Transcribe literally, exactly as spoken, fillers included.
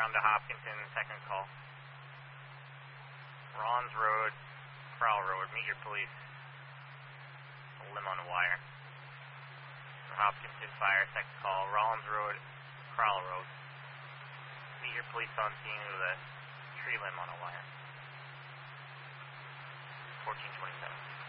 down to Hopkinton, second call. Rawlins Road, Crowell Road, meet your police. A limb on a wire. Hopkinton Fire, second call. Rawlins Road, Crowell Road. Meet your police on scene with a tree limb on a wire. fourteen twenty-seven.